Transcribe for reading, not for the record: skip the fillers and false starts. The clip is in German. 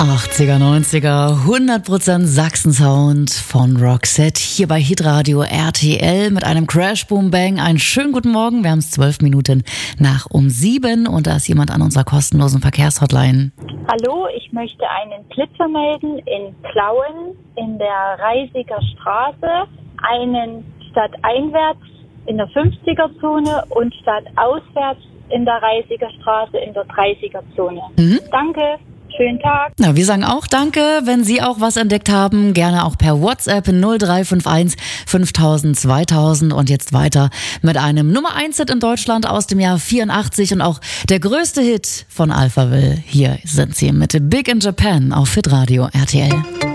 80er, 90er, 100% Sachsen-Sound von Roxette hier bei Hitradio RTL mit einem Crash Boom Bang. Einen schönen guten Morgen, wir haben es 12 Minuten nach um 7 und da ist jemand an unserer kostenlosen Verkehrshotline. Hallo, ich möchte einen Blitzer melden in Plauen in der Reisiger Straße, einen stadteinwärts in der 50er-Zone und stadtauswärts in der Reisiger Straße in der 30er-Zone. Danke. Schönen Tag. Na, wir sagen auch danke. Wenn Sie auch was entdeckt haben, gerne auch per WhatsApp 0351 5000 2000 und jetzt weiter mit einem Nummer 1 Hit in Deutschland aus dem Jahr 84 und auch der größte Hit von Alphaville. Hier sind Sie mit Big in Japan auf Hitradio RTL.